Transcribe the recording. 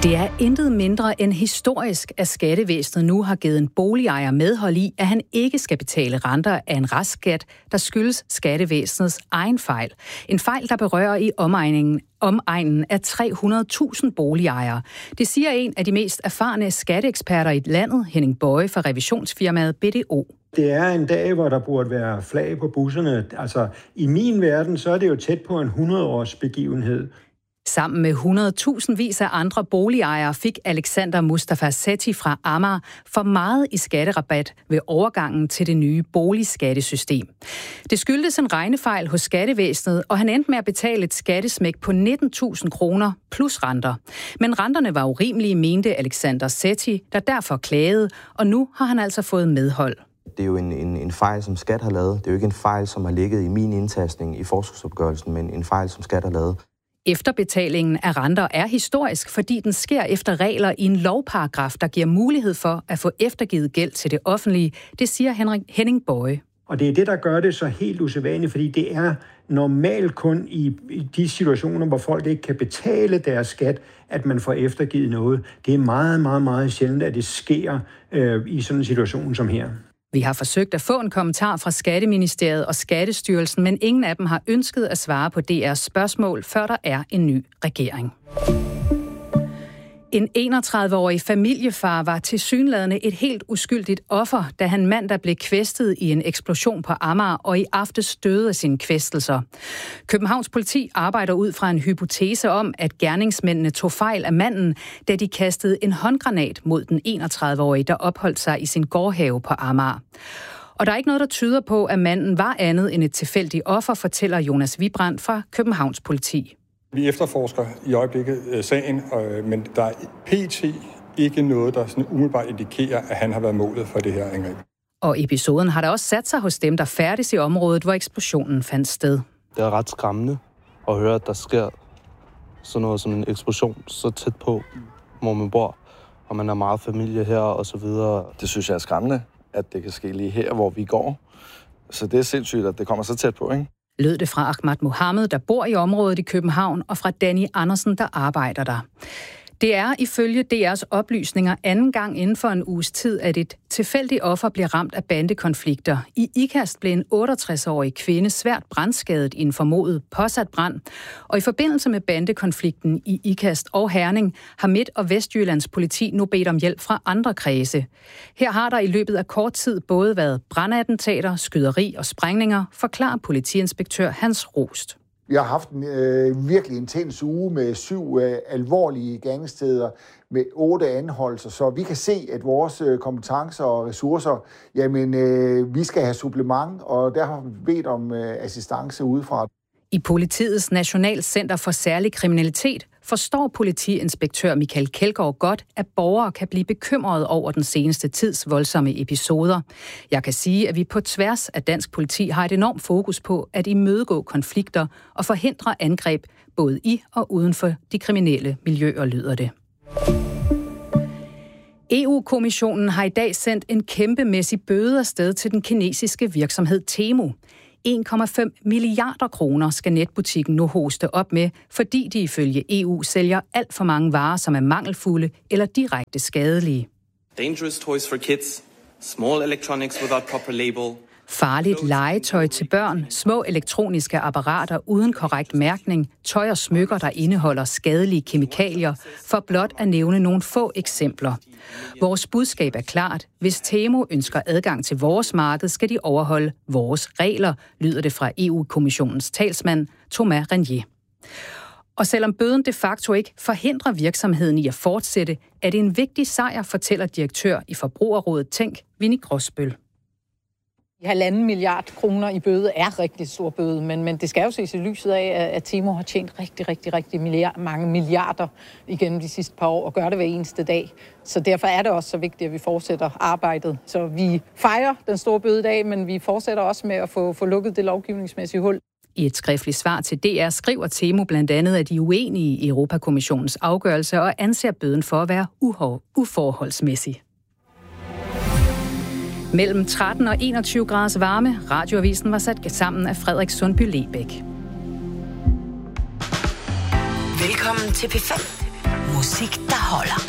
Det er intet mindre end historisk, at skattevæsenet nu har givet en boligejer medhold i, at han ikke skal betale renter af en restskat, der skyldes skattevæsenets egen fejl. En fejl, der berører i omegnen af 300.000 boligejere. Det siger en af de mest erfarne skatteeksperter i landet, Henning Boye fra revisionsfirmaet BDO. Det er en dag, hvor der burde være flag på busserne. Altså, i min verden, så er det jo tæt på en 100-års begivenhed. Sammen med 100.000 af andre boligejere fik Alexander Mustafa Sethi fra Amager for meget i skatterabat ved overgangen til det nye boligskattesystem. Det skyldtes en regnefejl hos skattevæsenet, og han endte med at betale et skattesmæk på 19.000 kroner plus renter. Men renterne var urimelige, mente Alexander Sethi, der derfor klagede, og nu har han altså fået medhold. Det er jo en fejl, som Skat har lavet. Det er jo ikke en fejl, som har ligget i min indtastning i forskudsopgørelsen, men en fejl, som Skat har lavet. Efterbetalingen af renter er historisk, fordi den sker efter regler i en lovparagraf, der giver mulighed for at få eftergivet gæld til det offentlige. Det siger Henning Boye. Og det er det, der gør det så helt usædvanligt, fordi det er normalt kun i de situationer, hvor folk ikke kan betale deres skat, at man får eftergivet noget. Det er meget, meget, meget sjældent, at det sker i sådan en situation som her. Vi har forsøgt at få en kommentar fra Skatteministeriet og Skattestyrelsen, men ingen af dem har ønsket at svare på DR's spørgsmål, før der er en ny regering. En 31-årig familiefar var tilsyneladende et helt uskyldigt offer, da han mandag blev kvæstet i en eksplosion på Amager og i aftes døde af sine kvæstelser. Københavns politi arbejder ud fra en hypotese om, at gerningsmændene tog fejl af manden, da de kastede en håndgranat mod den 31-årige, der opholdt sig i sin gårdhave på Amager. Og der er ikke noget, der tyder på, at manden var andet end et tilfældigt offer, fortæller Jonas Vibrand fra Københavns politi. Vi efterforsker i øjeblikket sagen, men der er pt. Ikke noget, der sådan umiddelbart indikerer, at han har været målet for det her angreb. Og episoden har da også sat sig hos dem, der færdes i området, hvor eksplosionen fandt sted. Det er ret skræmmende at høre, at der sker sådan noget som en eksplosion så tæt på, hvor man bor, og man er meget familie her og så videre. Det synes jeg er skræmmende, at det kan ske lige her, hvor vi går. Så det er sindssygt, at det kommer så tæt på, ikke? Lød det fra Ahmad Mohammed, der bor i området i København, og fra Danny Andersen, der arbejder der. Det er ifølge DR's oplysninger anden gang inden for en uges tid, at et tilfældigt offer bliver ramt af bandekonflikter. I Ikast blev en 68-årig kvinde svært brandskadet i en formodet påsat brand. Og i forbindelse med bandekonflikten i Ikast og Herning har Midt- og Vestjyllands politi nu bedt om hjælp fra andre kredse. Her har der i løbet af kort tid både været brandattentater, skyderi og sprængninger, forklarer politiinspektør Hans Rost. Vi har haft en virkelig intens uge med 7 alvorlige gerningssteder med 8 anholdelser, så vi kan se, at vores kompetencer og ressourcer, vi skal have supplement, og der har vi bedt om assistance udefra. I Politiets Nationalcenter for Særlig Kriminalitet forstår politiinspektør Michael Kjeldgaard godt, at borgere kan blive bekymrede over den seneste tids voldsomme episoder. Jeg kan sige, at vi på tværs af dansk politi har et enormt fokus på at imødegå konflikter og forhindre angreb både i og uden for de kriminelle miljøer, lyder det. EU-kommissionen har i dag sendt en kæmpemæssig bøde afsted til den kinesiske virksomhed Temu. 1,5 milliarder kroner skal netbutikken nu hoste op med, fordi de ifølge EU sælger alt for mange varer, som er mangelfulde eller direkte skadelige. Dangerous toys for kids, small electronics without proper label. Farligt legetøj til børn, små elektroniske apparater uden korrekt mærkning, tøj og smykker, der indeholder skadelige kemikalier, for blot at nævne nogle få eksempler. Vores budskab er klart. Hvis Temu ønsker adgang til vores marked, skal de overholde vores regler, lyder det fra EU-kommissionens talsmand Thomas Renier. Og selvom bøden de facto ikke forhindrer virksomheden i at fortsætte, er det en vigtig sejr, fortæller direktør i Forbrugerrådet Tænk, Winnie Gråsbøl. 1,5 milliard kroner i bøde er rigtig stor bøde, men det skal jo ses i lyset af, at Temu har tjent rigtig mange milliarder igennem de sidste par år og gør det hver eneste dag. Så derfor er det også så vigtigt, at vi fortsætter arbejdet. Så vi fejrer den store bøde i dag, men vi fortsætter også med at få lukket det lovgivningsmæssige hul. I et skriftligt svar til DR skriver Temu blandt andet, at de er uenige i Europakommissionens afgørelse og anser bøden for at være uforholdsmæssig. Mellem 13 og 21 graders varme. Radioavisen var sat sammen af Frederik Sundby Lebæk. Velkommen til P5. Musik, der holder.